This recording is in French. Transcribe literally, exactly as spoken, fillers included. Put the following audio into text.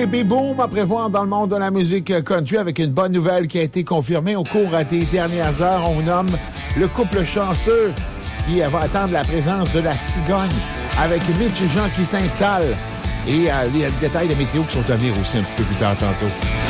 baby boom à prévoir dans le monde de la musique country avec une bonne nouvelle qui a été confirmée au cours des dernières heures. On nomme le couple chanceux qui va attendre la présence de la cigogne avec Mitch et Jean qui s'installent. Et euh, les détails de météo qui sont à venir aussi un petit peu plus tard tantôt.